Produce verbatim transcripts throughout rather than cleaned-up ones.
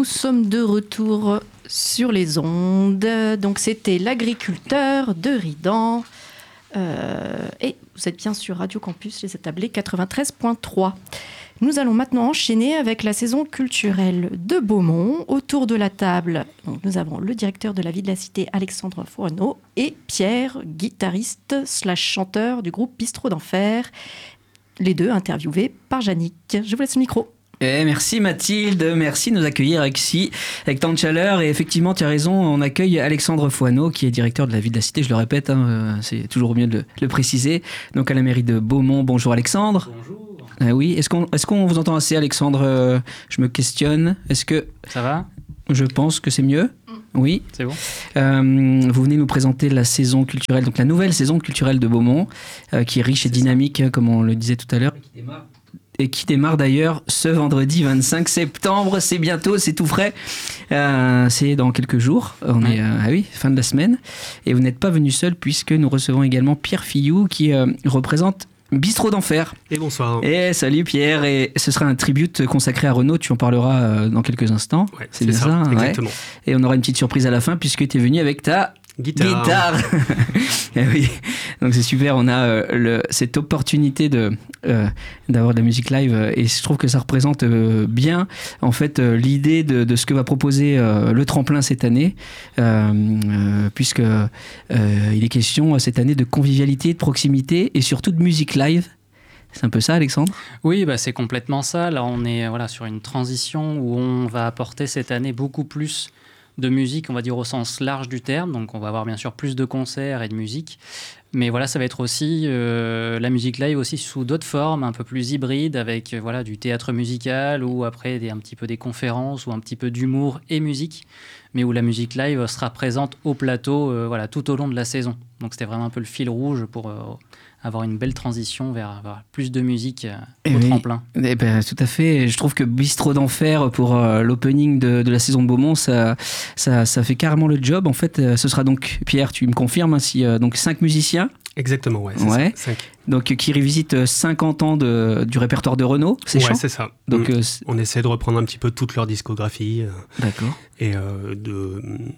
nous sommes de retour sur les ondes. Donc c'était l'agriculteur de Ridan. Euh, et vous êtes bien sur Radio Campus Les Attablés quatre-vingt-treize point trois. Nous allons maintenant enchaîner avec la saison culturelle de Beaumont. Autour de la table, donc, nous avons le directeur de la Vie de la Cité, Alexandre Fourneau, et Pierre, guitariste slash chanteur du groupe Bistrot d'Enfer. Les deux interviewés par Yannick. Je vous laisse le micro. Eh, merci Mathilde, merci de nous accueillir avec, si, avec tant de chaleur. Et effectivement, tu as raison, on accueille Alexandre Fourneau, qui est directeur de la Vie de la Cité, je le répète, hein, c'est toujours mieux de le, de le préciser. Donc à la mairie de Beaumont. Bonjour Alexandre. Bonjour. Ah oui, est-ce qu'on, est-ce qu'on vous entend assez Alexandre? euh, Je me questionne. Est-ce que... Ça va? Je pense que c'est mieux. Oui. C'est bon. Euh, vous venez nous présenter la saison culturelle, donc la nouvelle saison culturelle de Beaumont, euh, qui est riche et dynamique, comme on le disait tout à l'heure. Et qui démarre. Et qui démarre d'ailleurs ce vendredi vingt-cinq septembre. C'est bientôt, c'est tout frais. Euh, c'est dans quelques jours. On ouais. est, euh, ah oui, fin de la semaine. Et vous n'êtes pas venu seul, puisque nous recevons également Pierre Fillou, qui euh, représente Bistrot d'Enfer. Et bonsoir. Et salut Pierre. Et ce sera un tribute consacré à Renaud. Tu en parleras euh, dans quelques instants. Ouais, c'est, c'est bien ça, ça exactement. Ouais. Et on aura une petite surprise à la fin, puisque tu es venu avec ta... Guitare. Guitare. Et oui. Donc c'est super, on a euh, le, cette opportunité de, euh, d'avoir de la musique live euh, et je trouve que ça représente euh, bien en fait euh, l'idée de, de ce que va proposer euh, le tremplin cette année, euh, euh, puisque euh, il est question cette année de convivialité, de proximité et surtout de musique live. C'est un peu ça, Alexandre ? Oui, bah, c'est complètement ça. Là, on est voilà, sur une transition où on va apporter cette année beaucoup plus de musique, on va dire au sens large du terme. Donc, on va avoir bien sûr plus de concerts et de musique. Mais voilà, ça va être aussi euh, la musique live aussi sous d'autres formes, un peu plus hybrides, avec euh, voilà, du théâtre musical ou après des, un petit peu des conférences ou un petit peu d'humour et musique, mais où la musique live sera présente au plateau euh, voilà, tout au long de la saison. Donc, c'était vraiment un peu le fil rouge pour... Euh, avoir une belle transition vers, vers plus de musique euh, au oui. tremplin. Eh ben, tout à fait. Je trouve que Bistrot d'Enfer pour euh, l'opening de, de la saison de Beaumont, ça, ça, ça fait carrément le job. En fait, euh, ce sera donc, Pierre, tu me confirmes, hein, si, euh, donc cinq musiciens. Exactement, ouais. C'est ouais. ça, cinq. Donc, qui revisitent cinquante ans de, du répertoire de Renaud, c'est ouais, chant. c'est ça. Donc, mmh. euh, c'est... On essaie de reprendre un petit peu toute leur discographie. Euh, D'accord. Et euh, de...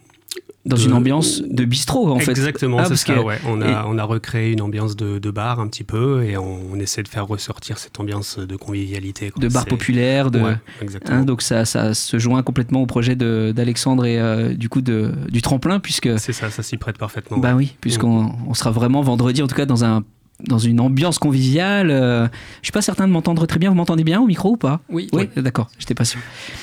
Dans de... une ambiance de bistrot, en Exactement, fait. Exactement, ah, c'est ça, que... ouais. On a, et... on a recréé une ambiance de, de bar un petit peu et on, on essaie de faire ressortir cette ambiance de convivialité. Quoi. De bar c'est... populaire, de... Ouais, exactement. Hein, donc ça, ça se joint complètement au projet de, d'Alexandre et euh, du coup de, du tremplin, puisque... C'est ça, ça s'y prête parfaitement. Bah ouais. oui, puisqu'on mmh. on sera vraiment vendredi, en tout cas dans un... dans une ambiance conviviale. Euh, je suis pas certain de m'entendre très bien. Vous m'entendez bien au micro ou pas ? Oui. Oui, oui. D'accord. J'étais pas sûr.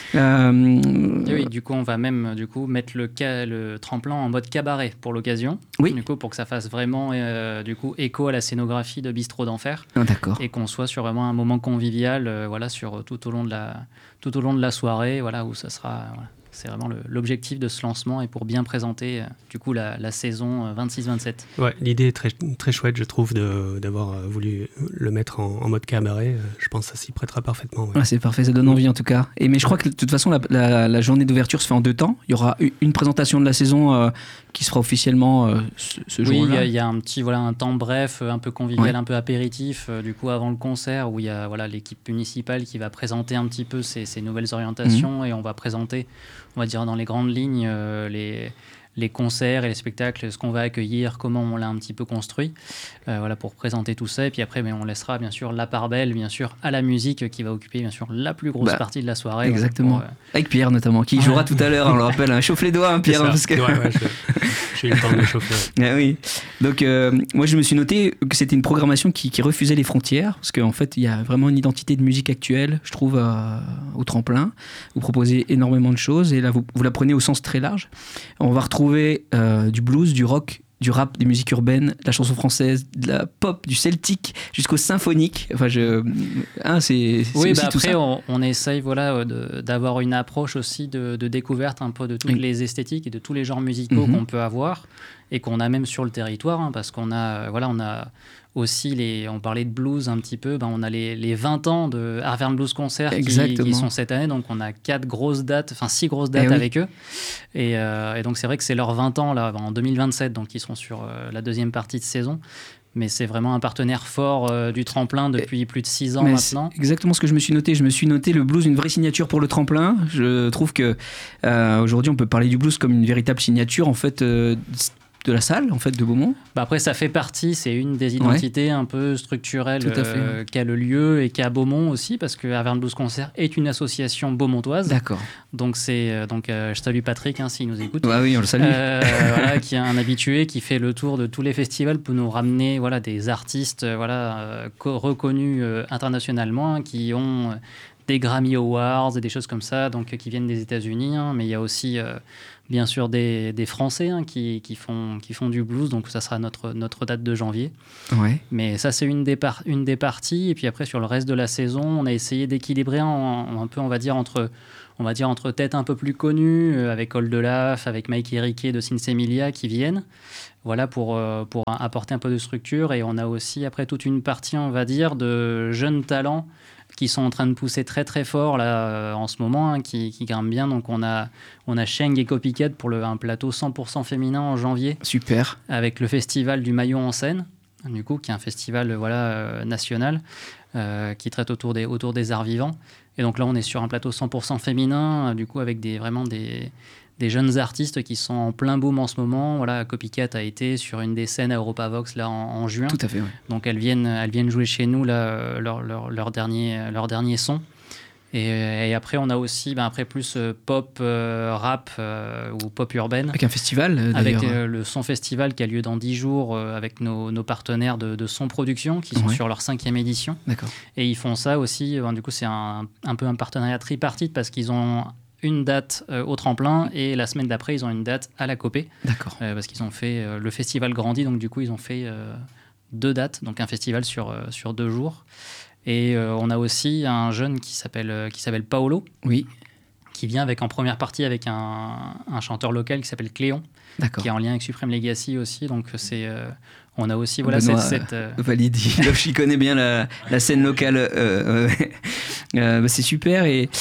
Euh... Et oui, du coup, on va même du coup mettre le, ca- le tremplin en mode cabaret pour l'occasion. Oui. Du coup, pour que ça fasse vraiment euh, du coup écho à la scénographie de Bistrot d'Enfer. Ah, d'accord. Et qu'on soit sur vraiment un moment convivial, euh, voilà, sur tout au long de la tout au long de la soirée, voilà, où ça sera. Voilà. C'est vraiment le, l'objectif de ce lancement et pour bien présenter euh, du coup la, la saison euh, vingt-six vingt-sept. Ouais, l'idée est très, très chouette, je trouve, de, d'avoir euh, voulu le mettre en, en mode cabaret. Euh, je pense que ça s'y prêtera parfaitement. Ouais. Ah, c'est parfait, ça donne envie en tout cas. Et, mais je crois que de toute façon, la, la, la journée d'ouverture se fait en deux temps. Il y aura une présentation de la saison euh, qui se fera officiellement euh, ce, ce oui, jour-là. Oui, il y, y a un petit voilà, un temps bref, un peu convivial, ouais. un peu apéritif, euh, du coup avant le concert, où il y a voilà, l'équipe municipale qui va présenter un petit peu ses, ses nouvelles orientations mmh. et on va présenter, on va dire dans les grandes lignes, euh, les, les concerts et les spectacles, ce qu'on va accueillir, comment on l'a un petit peu construit, euh, voilà, pour présenter tout ça. Et puis après, mais on laissera bien sûr la part belle, bien sûr, à la musique qui va occuper bien sûr la plus grosse bah, partie de la soirée. Exactement. Pour, euh... Avec Pierre notamment, qui jouera tout à l'heure, on le rappelle. Hein, chauffe les doigts, hein, Pierre. Hein, parce que... ouais, ouais, je... j'ai eu le temps de me chauffer. Ah oui. Donc, euh, moi, je me suis noté que c'était une programmation qui, qui refusait les frontières, parce qu'en fait, il y a vraiment une identité de musique actuelle, je trouve, euh, au tremplin. Vous proposez énormément de choses, et là, vous, vous la prenez au sens très large. On va retrouver euh, du blues, du rock, du rap, des musiques urbaines, de la chanson française, de la pop, du celtique, jusqu'au symphonique. Enfin, je... hein, c'est, c'est oui, aussi bah tout après, ça. On, on essaye voilà, de, d'avoir une approche aussi de, de découverte un peu de toutes oui. les esthétiques et de tous les genres musicaux mm-hmm. qu'on peut avoir et qu'on a même sur le territoire, hein, parce qu'on a, voilà, on a aussi, les, on parlait de blues un petit peu, ben on a les, les vingt ans de Arverne Blues Concert qui, qui sont cette année, donc on a quatre grosses dates, enfin six grosses dates eh oui. avec eux. Et, euh, et donc c'est vrai que c'est leurs vingt ans là, en deux mille vingt-sept, donc ils sont sur euh, la deuxième partie de saison. Mais c'est vraiment un partenaire fort euh, du tremplin depuis plus de six ans Mais maintenant. C'est exactement ce que je me suis noté. Je me suis noté le blues, une vraie signature pour le tremplin. Je trouve que euh, aujourd'hui, on peut parler du blues comme une véritable signature en fait euh, de la salle, en fait, de Beaumont. Bah après, ça fait partie, c'est une des identités ouais. un peu structurelles euh, qu'a le lieu et qu'a Beaumont aussi, parce que Averne Blues Concert est une association beaumontoise. D'accord. Donc, c'est, euh, donc euh, je salue Patrick hein, s'il nous écoute. Ouais, oui, on le salue. Euh, voilà, qui est un habitué, qui fait le tour de tous les festivals pour nous ramener voilà, des artistes euh, voilà, euh, co- reconnus euh, internationalement, hein, qui ont... Euh, des Grammy Awards et des choses comme ça, donc qui viennent des États-Unis, hein, mais il y a aussi euh, bien sûr des, des Français hein, qui, qui, font, qui font du blues, donc ça sera notre, notre date de janvier. Ouais. Mais ça, c'est une des, par- une des parties, et puis après, sur le reste de la saison, on a essayé d'équilibrer en, en, un peu, on va dire, entre, on va dire, entre têtes un peu plus connues, euh, avec Oldelaf, avec Mike Riquet de Sinsemilia qui viennent, voilà, pour, euh, pour apporter un peu de structure, et on a aussi, après, toute une partie, on va dire, de jeunes talents qui sont en train de pousser très très fort là, euh, en ce moment, hein, qui, qui grimpent bien. Donc on a, on a Sheng et Copycat pour le, un plateau cent pour cent féminin en janvier. Super. Avec le festival du maillot en scène, du coup, qui est un festival voilà, euh, national euh, qui traite autour des, autour des arts vivants. Et donc là, on est sur un plateau cent pour cent féminin, euh, du coup, avec des, vraiment des... des jeunes artistes qui sont en plein boom en ce moment. Voilà, Copycat a été sur une des scènes à Europavox là, en, en juin. Tout à fait, oui. Donc elles viennent, elles viennent jouer chez nous là, leur, leur, leur, dernier, leur dernier son. Et, et après, on a aussi, ben après plus euh, pop, euh, rap euh, ou pop urbaine. Avec un festival euh, Avec euh, le Son Festival qui a lieu dans dix jours euh, avec nos, nos partenaires de, de Son Production qui sont ouais. sur leur cinquième édition. D'accord. Et ils font ça aussi, ben, du coup c'est un, un peu un partenariat tripartite parce qu'ils ont une date euh, au tremplin et la semaine d'après ils ont une date à la Copé. D'accord. Euh, parce qu'ils ont fait euh, le festival grandit, donc du coup ils ont fait euh, deux dates, donc un festival sur, euh, sur deux jours. Et euh, on a aussi un jeune qui s'appelle, euh, qui s'appelle Paolo. Oui. Qui vient avec, en première partie avec un, un chanteur local qui s'appelle Cléon. D'accord. Qui est en lien avec Supreme Legacy aussi. Donc c'est... Euh, on a aussi voilà, Benoît, cette... cette euh... Validi, je connais bien la, la scène locale. Euh, euh, euh, bah c'est super. Et,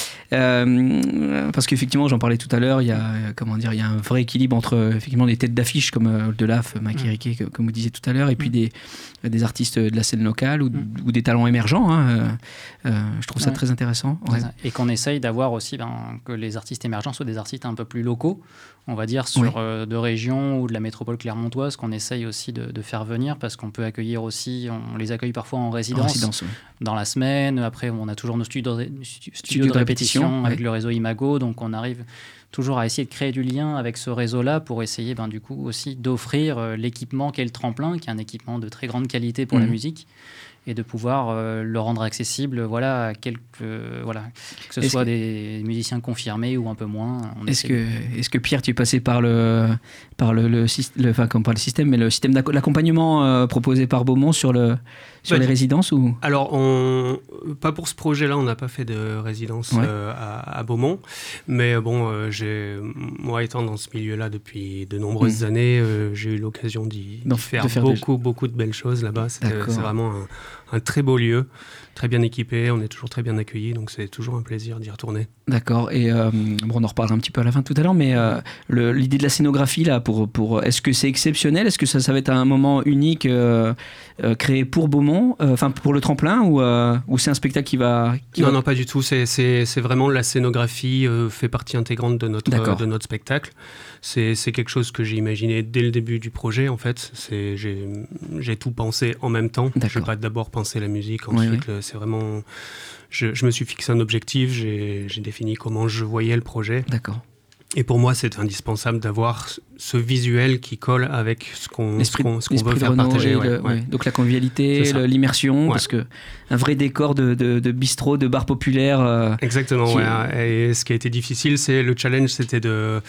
euh, parce qu'effectivement, j'en parlais tout à l'heure, il y a, comment dire, il y a un vrai équilibre entre effectivement, des têtes d'affiche comme euh, Oldelaf, Mike mmh. Riquet, comme vous disiez tout à l'heure, et puis mmh. des, des artistes de la scène locale ou, mmh. ou des talents émergents. Hein, euh, je trouve ça ouais. très intéressant. Ouais. Et qu'on essaye d'avoir aussi ben, que les artistes émergents soient des artistes un peu plus locaux, on va dire, sur, oui. euh, de régions ou de la métropole clermontoise, qu'on essaye aussi de, de faire venir, parce qu'on peut accueillir aussi, on les accueille parfois en résidence, en résidence oui. dans la semaine. Après, on a toujours nos studios de, studios studio de, de répétition, répétition avec ouais. le réseau Imago, donc on arrive toujours à essayer de créer du lien avec ce réseau-là pour essayer ben, du coup aussi d'offrir euh, l'équipement qu'est le tremplin, qui est un équipement de très grande qualité pour mmh. la musique, et de pouvoir euh, le rendre accessible voilà, à quelques, euh, voilà, que ce est-ce soit que... des musiciens confirmés ou un peu moins. On est-ce, que, de... est-ce que Pierre, tu es passé par le, par le, le, le, enfin, comme par le système, mais le système d'accompagnement euh, proposé par Beaumont sur, le, sur bah, les résidences ou... Alors, on, pas pour ce projet-là, on n'a pas fait de résidence ouais. euh, à, à Beaumont, mais bon, euh, j'ai, moi étant dans ce milieu-là depuis de nombreuses mmh. années, euh, j'ai eu l'occasion d'y, d'y faire, de faire beaucoup, des... beaucoup de belles choses là-bas. C'est, c'est vraiment un, un très beau lieu, très bien équipé, on est toujours très bien accueillis, donc c'est toujours un plaisir d'y retourner. D'accord, et euh, bon, on en reparlera un petit peu à la fin tout à l'heure, mais euh, le, l'idée de la scénographie, là, pour, pour, est-ce que c'est exceptionnel ? Est-ce que ça, ça va être un moment unique euh, euh, créé pour Beaumont, enfin euh, pour le tremplin, ou, euh, ou c'est un spectacle qui va... Qui non, va... non, pas du tout, c'est, c'est, c'est vraiment la scénographie euh, fait partie intégrante de notre, euh, de notre spectacle. C'est, c'est quelque chose que j'ai imaginé dès le début du projet, en fait. C'est, j'ai, j'ai tout pensé en même temps. D'accord. Je n'ai pas d'abord pensé la musique, ensuite, oui, oui. Le, c'est vraiment... Je, je me suis fixé un objectif, j'ai, j'ai défini comment je voyais le projet. D'accord. Et pour moi, c'est indispensable d'avoir ce visuel qui colle avec ce qu'on, ce qu'on, ce qu'on veut faire partager. Ouais, le, ouais. Ouais. Donc la convivialité, le, l'immersion, ouais. parce que un vrai décor de, de, de bistrot, de bar populaire. Euh, Exactement. Ouais. Est... Et ce qui a été difficile, c'est le challenge, c'était de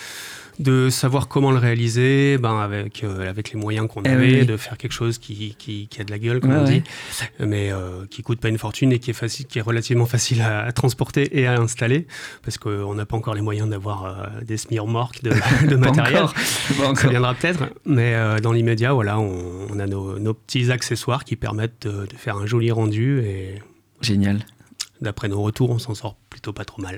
de savoir comment le réaliser, ben avec euh, avec les moyens qu'on eh avait, oui. de faire quelque chose qui qui, qui a de la gueule, comme ouais, on dit, ouais. mais euh, qui coûte pas une fortune et qui est facile, qui est relativement facile à, à transporter et à installer, parce qu'on n'a pas encore les moyens d'avoir euh, des semi-remorques de, de matériel. Encore. Encore. Ça viendra peut-être, mais euh, dans l'immédiat, voilà, on, on a nos, nos petits accessoires qui permettent de, de faire un joli rendu et génial. d'après nos retours, on s'en sort plutôt pas trop mal.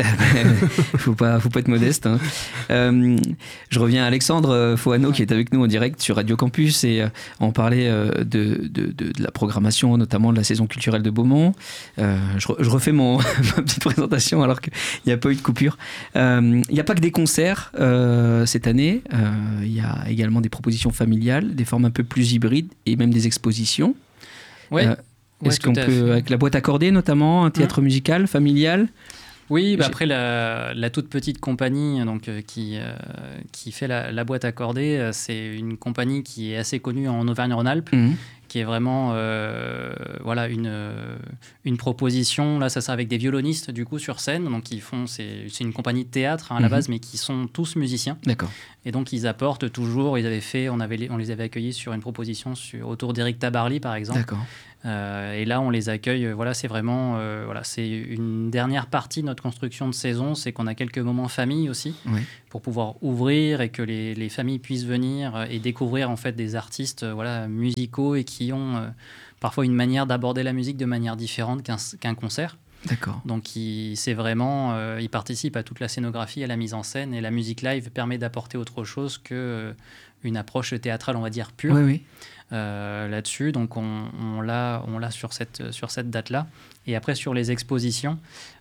faut pas, faut pas être modeste. Hein. Euh, je reviens à Alexandre Foano qui est avec nous en direct sur Radio Campus et euh, on parlait euh, de, de, de, de la programmation, notamment de la saison culturelle de Beaumont. Euh, je, je refais mon, ma petite présentation alors qu'il n'y a pas eu de coupure. Euh, il n'y a pas que des concerts euh, cette année. Euh, il y a également des propositions familiales, des formes un peu plus hybrides et même des expositions. Oui. Euh, Est-ce ouais, qu'on peut, fait. Avec la boîte accordée notamment, un théâtre mmh. musical, familial ? Oui, bah après la, la toute petite compagnie donc, euh, qui, euh, qui fait la, la boîte accordée, euh, c'est une compagnie qui est assez connue en Auvergne-Rhône-Alpes, mmh. qui est vraiment euh, voilà, une, euh, une proposition. Là, ça sera avec des violonistes du coup sur scène. Donc, ils font, c'est, c'est une compagnie de théâtre hein, à la mmh. base, mais qui sont tous musiciens. D'accord. Et donc, ils apportent toujours. Ils avaient fait, on, avait, on les avait accueillis sur une proposition sur, autour d'Éric Tabarly, par exemple. D'accord. Euh, et là, on les accueille. Euh, voilà, c'est vraiment, euh, voilà, c'est une dernière partie de notre construction de saison, c'est qu'on a quelques moments famille aussi, oui. pour pouvoir ouvrir et que les, les familles puissent venir et découvrir en fait des artistes, euh, voilà, musicaux et qui ont euh, parfois une manière d'aborder la musique de manière différente qu'un, qu'un concert. D'accord. Donc, il, c'est vraiment, euh, il participe à toute la scénographie, à la mise en scène, et la musique live permet d'apporter autre chose que euh, une approche théâtrale, on va dire pure. Oui, oui. Euh, là-dessus, donc on, on, l'a, on l'a sur cette, sur cette date-là. Et après, sur les expositions,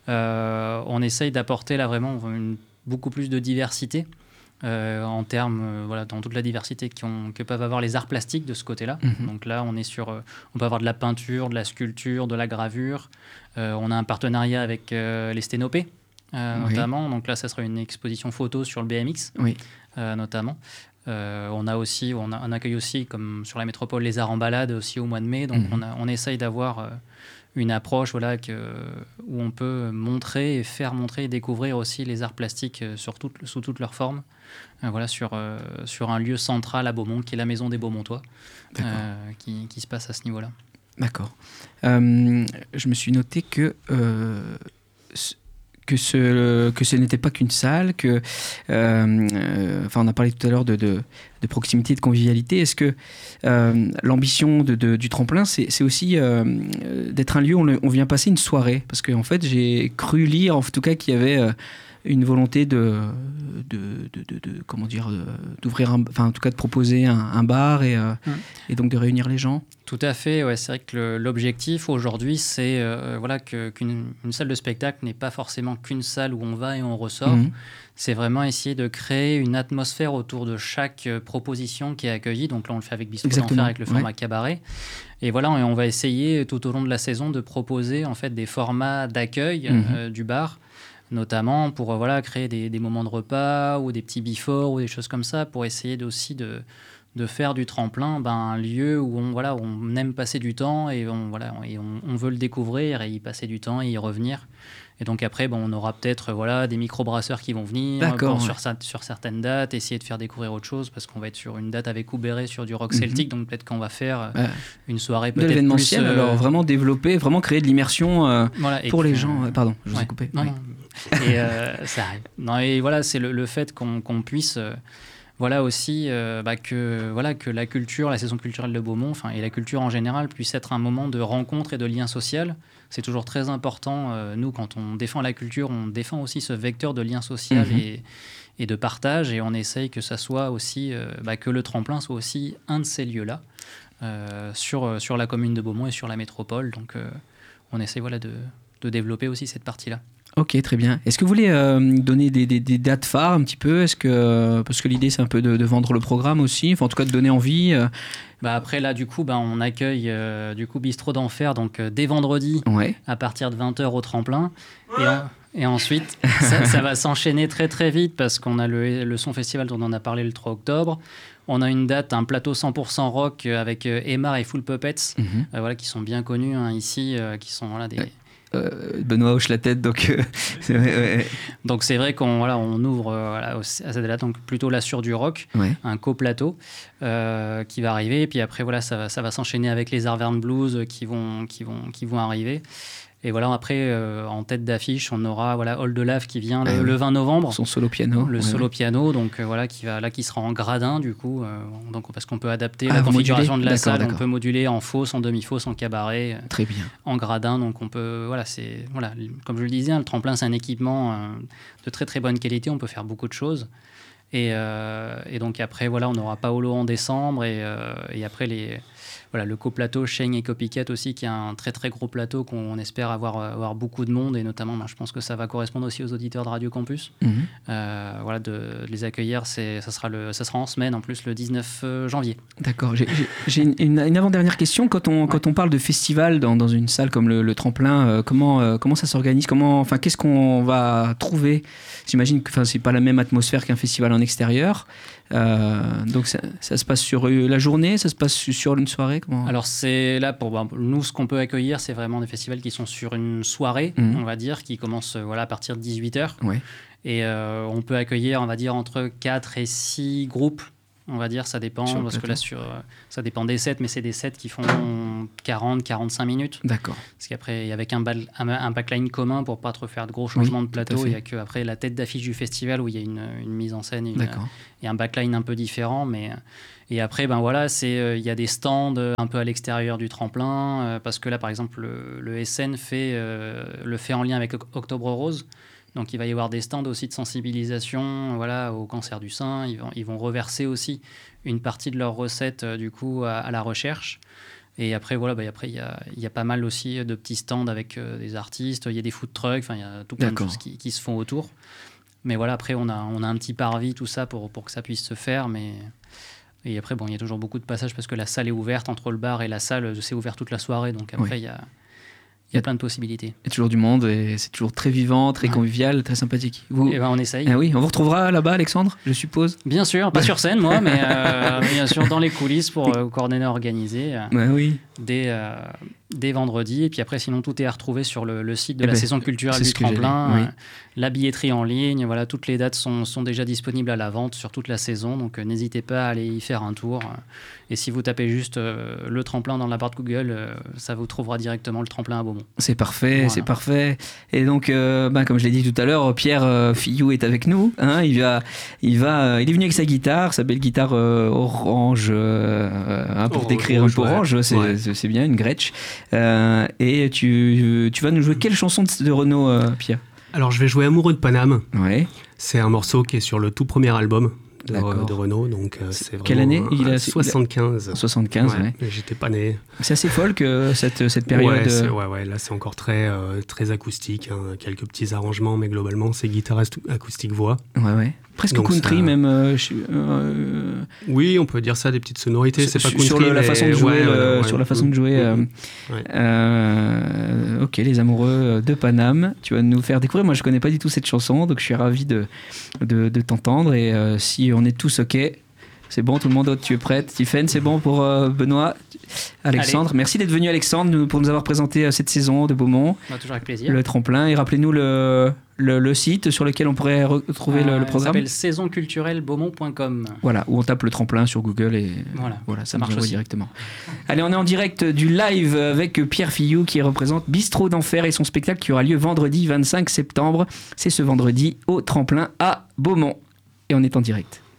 euh, on essaye d'apporter là vraiment une, beaucoup plus de diversité euh, en termes, euh, voilà, dans toute la diversité que peuvent avoir les arts plastiques de ce côté-là. Mm-hmm. Donc là, on est sur, euh, on peut avoir de la peinture, de la sculpture, de la gravure. Euh, on a un partenariat avec euh, les Sténopées, euh, oui. notamment. Donc là, ça sera une exposition photo sur le B M X, oui. euh, notamment. Euh, on a aussi, on, a, on accueille aussi, comme sur la métropole, les arts en balade aussi au mois de mai. Donc mmh. on, a, on essaye d'avoir euh, une approche voilà, que, où on peut montrer et faire montrer et découvrir aussi les arts plastiques euh, sur tout, sous toutes leurs formes. Euh, voilà, sur, euh, sur un lieu central à Beaumont, qui est la Maison des Beaumontois, euh, qui, qui se passe à ce niveau-là. D'accord. Euh, je me suis noté que... Euh, que ce, que ce n'était pas qu'une salle, que, euh, euh, enfin, on a parlé tout à l'heure de, de, de proximité, de convivialité. Est-ce que euh, l'ambition de, de, du tremplin, c'est, c'est aussi euh, d'être un lieu où on, on vient passer une soirée ? Parce qu'en fait, j'ai cru lire, en tout cas, qu'il y avait euh, une volonté de, de, de, de, de comment dire, de, d'ouvrir, un, enfin, en tout cas, de proposer un, un bar et, euh, mmh. et donc de réunir les gens. Tout à fait, ouais, c'est vrai que le, l'objectif aujourd'hui, c'est euh, voilà, que, qu'une une salle de spectacle n'est pas forcément qu'une salle où on va et on ressort. Mmh. C'est vraiment essayer de créer une atmosphère autour de chaque euh, proposition qui est accueillie. Donc là, on le fait avec Bistrot d'Enfer, avec le format ouais. cabaret. Et voilà, on va essayer tout au long de la saison de proposer en fait, des formats d'accueil mmh. euh, du bar, notamment pour euh, voilà, créer des, des moments de repas ou des petits before ou des choses comme ça, pour essayer de, aussi de... de faire du tremplin ben, un lieu où on, voilà, où on aime passer du temps et, on, voilà, et on, on veut le découvrir et y passer du temps et y revenir. Et donc après, bon, on aura peut-être voilà, des micro-brasseurs qui vont venir pour, ouais. sur, sur certaines dates, essayer de faire découvrir autre chose, parce qu'on va être sur une date avec Oubéré sur du rock celtique, mm-hmm. donc peut-être qu'on va faire ouais. une soirée peut-être de l'événementiel, plus... Euh... alors vraiment développer, vraiment créer de l'immersion euh, voilà, pour les gens. Euh, pardon, je vous ouais. ai coupé. Non, oui. non. Et euh, ça arrive. Non, et voilà, c'est le, le fait qu'on, qu'on puisse... Euh, Voilà aussi euh, bah, que, voilà, que la culture, la saison culturelle de Beaumont, et la culture en général, puisse être un moment de rencontre et de lien social. C'est toujours très important. Euh, nous, quand on défend la culture, on défend aussi ce vecteur de lien social mmh. et, et de partage. Et on essaye que ça soit aussi, euh, bah, que le tremplin soit aussi un de ces lieux-là euh, sur, sur la commune de Beaumont et sur la métropole. Donc, euh, on essaye voilà, de, de développer aussi cette partie-là. Ok, très bien. Est-ce que vous voulez euh, donner des, des, des dates phares un petit peu ? Est-ce que, euh, parce que l'idée, c'est un peu de, de vendre le programme aussi, enfin, en tout cas de donner envie. Euh... Bah après, là, du coup, bah, on accueille euh, du coup, Bistrot d'Enfer donc, euh, dès vendredi ouais. à partir de vingt heures au tremplin. Et, en, et ensuite, ça, ça va s'enchaîner très très vite parce qu'on a le, le Son Festival dont on a parlé le trois octobre. On a une date, un plateau cent pour cent rock avec euh, Aymar et Full Puppets, mm-hmm. euh, voilà, qui sont bien connus hein, ici, euh, qui sont voilà, des... Ouais. Euh, Benoît hoche la tête, donc euh, c'est vrai, ouais. Donc c'est vrai qu'on voilà, on ouvre euh, voilà, à cette date-là, donc plutôt là sur du rock, ouais. un co-plateau euh, qui va arriver, et puis après voilà, ça va, ça va s'enchaîner avec les Arverne Blues qui vont, qui vont, qui vont arriver. Et voilà, après, euh, en tête d'affiche, on aura voilà, All de Lave qui vient le, ah oui. le vingt novembre. Son solo piano. Le ouais, solo ouais. piano, donc euh, voilà, qui, va, là, qui sera en gradin, du coup, euh, donc, parce qu'on peut adapter Ah, la vous configuration modulez ? de la D'accord, salle. d'accord. On peut moduler en fosse, en demi-fosse, en cabaret, euh, Très bien. en gradin. Donc on peut, voilà, c'est, voilà, comme je le disais, hein, le tremplin, c'est un équipement euh, de très très bonne qualité. On peut faire beaucoup de choses. Et, euh, et donc après, voilà, on aura Paolo en décembre. Et, euh, et après, les, voilà, le coplateau Shane et Copycat aussi, qui est un très très gros plateau qu'on espère avoir, avoir beaucoup de monde. Et notamment, ben, je pense que ça va correspondre aussi aux auditeurs de Radio Campus. Mm-hmm. Euh, voilà, de, de les accueillir, c'est, ça, sera le, ça sera en semaine, en plus, le dix-neuf janvier. D'accord. J'ai, j'ai, j'ai une, une, une avant-dernière question. Quand on, ouais. quand on parle de festival dans, dans une salle comme le, le Tremplin, euh, comment, euh, comment ça s'organise ? Comment, enfin, qu'est-ce qu'on va trouver ? J'imagine que c'est pas la même atmosphère qu'un festival en extérieur. Euh, donc ça, ça se passe sur la journée, ça se passe sur une soirée, comment ? Alors c'est là pour ben, nous ce qu'on peut accueillir, c'est vraiment des festivals qui sont sur une soirée, mmh. on va dire, qui commence voilà à partir de dix-huit heures. Ouais. Et euh, on peut accueillir, on va dire, entre quatre et six groupes. On va dire, ça dépend, sur parce que là, sur, ça dépend des sets, mais c'est des sets qui font quarante à quarante-cinq minutes. D'accord. Parce qu'après, avec un, bal, un backline commun pour ne pas trop faire de gros changements oui, de plateau, il y a qu'après la tête d'affiche du festival où il y a une, une mise en scène et, une, et un backline un peu différent. Mais, et après, ben voilà, c'est, il y a des stands un peu à l'extérieur du tremplin, parce que là, par exemple, le, le S N fait, euh, le fait en lien avec Octobre Rose. Donc il va y avoir des stands aussi de sensibilisation voilà, au cancer du sein. Ils vont, ils vont reverser aussi une partie de leurs recettes euh, du coup, à, à la recherche. Et après, voilà, bah, après il y a, y a pas mal aussi de petits stands avec euh, des artistes. Il y a des food trucks, il y a tout plein D'accord. de choses qui, qui se font autour. Mais voilà, après, on a, on a un petit parvis, tout ça, pour, pour que ça puisse se faire. Mais... Et après, bon, il y a toujours beaucoup de passages parce que la salle est ouverte. Entre le bar et la salle, c'est ouvert toute la soirée. Donc après, il oui. y a... Il y a plein de possibilités. Il y a toujours du monde et c'est toujours très vivant, très ouais. convivial, très sympathique. Vous... Et ben on essaye. Ah oui, on vous retrouvera là-bas, Alexandre, je suppose. Bien sûr, pas sur scène moi, mais euh, bien sûr dans les coulisses pour euh, coordonner, organiser. Euh, ouais, oui. Dès, euh, dès vendredi. Et puis après, sinon tout est à retrouver sur le, le site de eh la ben, saison culturelle du Tremplin. Oui. Euh, la billetterie en ligne, voilà, toutes les dates sont, sont déjà disponibles à la vente sur toute la saison. Donc euh, n'hésitez pas à aller y faire un tour. Et si vous tapez juste euh, le Tremplin dans la barre de Google, euh, ça vous trouvera directement le Tremplin à Beaumont. C'est parfait, voilà. c'est parfait. Et donc, euh, bah, comme je l'ai dit tout à l'heure, Pierre euh, Fillou est avec nous. Hein, il, va, il, va, euh, il est venu avec sa guitare, sa belle guitare euh, orange, euh, hein, pour orange, décrire orange, un peu ouais. orange, c'est, ouais. c'est, c'est bien, une Gretsch. Euh, et tu, tu vas nous jouer quelle chanson de, de Renaud, euh, Pierre ? Alors, je vais jouer Amoureux de Paname. Ouais. C'est un morceau qui est sur le tout premier album de, de Renaud. Donc, euh, c'est vraiment Quelle année il a soixante-quinze. soixante-quinze, ouais. ouais. J'étais pas né. C'est assez folk euh, cette, cette période. Ouais, c'est, ouais, ouais, là c'est encore très, euh, très acoustique. Hein. Quelques petits arrangements, mais globalement c'est guitare acoustique voix. Ouais, ouais. Presque donc country ça... même. Euh, euh... Oui, on peut dire ça, des petites sonorités. C'est sur, pas country, sur le, la mais... façon de jouer. Ouais, euh, ouais, sur ouais. la façon de jouer. Euh, ouais. euh, ok, les amoureux de Paname. Tu vas nous faire découvrir. Moi, je connais pas du tout cette chanson, donc je suis ravi de de, de t'entendre. Et euh, si on est tous ok. C'est bon, tout le monde, tu es prête. Tiffen, c'est bon pour euh, Benoît, Alexandre. Allez. Merci d'être venu, Alexandre, pour nous avoir présenté euh, cette saison de Beaumont. Bah, toujours avec plaisir. Le tremplin. Et rappelez-nous le, le, le site sur lequel on pourrait retrouver euh, le, le programme. Ça s'appelle saison culturelle beaumont point com. Voilà, où on tape le tremplin sur Google et voilà, voilà ça, ça marche aussi. Directement. Allez, on est en direct du live avec Pierre Fillou qui représente Bistrot d'Enfer et son spectacle qui aura lieu vendredi vingt-cinq septembre. C'est ce vendredi au tremplin à Beaumont. Et on est en direct.